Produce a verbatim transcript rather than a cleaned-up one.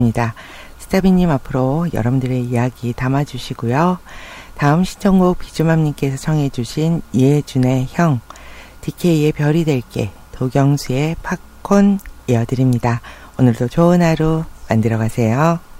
입니다. 스타비님 앞으로 여러분들의 이야기 담아주시고요. 다음 신청곡 비주맘님께서 청해주신 이혜준의 형, 디케이의 별이 될게, 도경수의 팝콘 이어드립니다. 오늘도 좋은 하루 만들어 가세요.